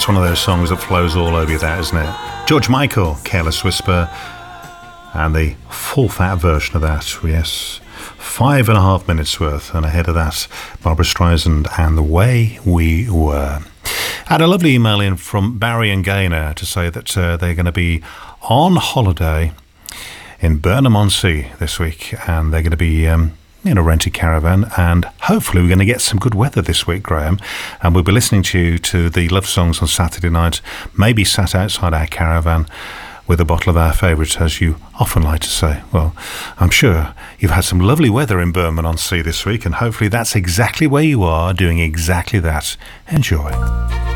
It's one of those songs that flows all over you, that, isn't it? George Michael, Careless Whisper, and the full fat version of that, yes. 5.5 minutes worth, and ahead of that, Barbra Streisand and The Way We Were. I had a lovely email in from Barry and Gaynor to say that they're going to be on holiday in Burnham-on-Sea this week, and they're going to be in a rented caravan, and hopefully we're going to get some good weather this week, Graham, and we'll be listening to the love songs on Saturday night, maybe sat outside our caravan with a bottle of our favourites, as you often like to say. Well, I'm sure you've had some lovely weather in Burnham-on-Sea this week, and hopefully that's exactly where you are, doing exactly that. Enjoy.